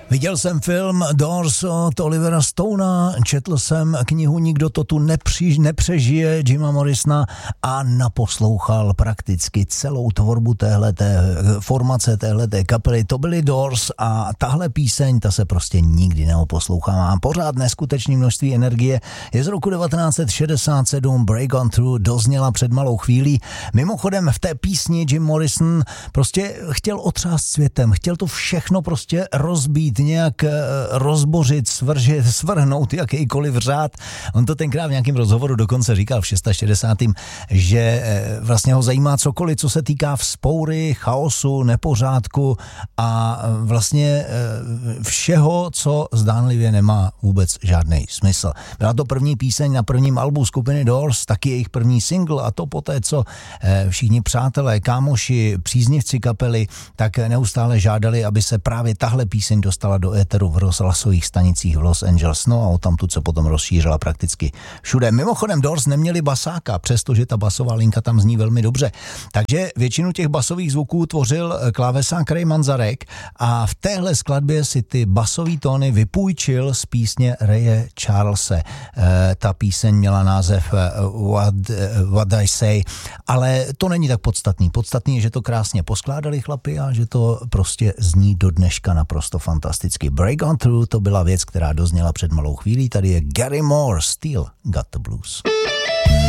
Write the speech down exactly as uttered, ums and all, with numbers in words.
Viděl jsem film Doors od Olivera Stonea, četl jsem knihu Nikdo to tu nepří, nepřežije Jima Morrisona a naposlouchal prakticky celou tvorbu téhleté formace, téhleté kapely. To byly Doors a tahle píseň, ta se prostě nikdy neoposlouchá. Mám pořád neskutečné množství energie. Je z roku devatenáct set šedesát sedm, Break On Through, dozněla před malou chvílí. Mimochodem v té písni Jim Morrison prostě chtěl otřást světem, chtěl to všechno prostě rozbít, nějak rozbořit, svržit, svrhnout jakýkoliv řád. On to tenkrát v nějakém rozhovoru dokonce říkal v šedesátém šestém že vlastně ho zajímá cokoliv, co se týká vzpoury, chaosu, nepořádku a vlastně všeho, co zdánlivě nemá vůbec žádný smysl. Byla to první píseň na prvním albu skupiny Doors, taky jejich první single a to poté, co všichni přátelé, kámoši, příznivci kapely, tak neustále žádali, aby se právě tahle píseň dostala do éteru v rozhlasových stanicích v Los Angeles. No a odtamtud se potom rozšířila prakticky všude. Mimochodem Doors neměli basáka, přestože ta basová linka tam zní velmi dobře. Takže většinu těch basových zvuků tvořil klávesák Ray Manzarek a v téhle skladbě si ty basový tóny vypůjčil z písně Raye Charlese. E, ta píseň měla název What, What I Say, ale to není tak podstatný. Podstatný je, že to krásně poskládali chlapi a že to prostě zní do dneška naprosto fantasticky. Break On Through, to byla věc, která dozněla před malou chvílí. Tady je Gary Moore, Still Got the Blues.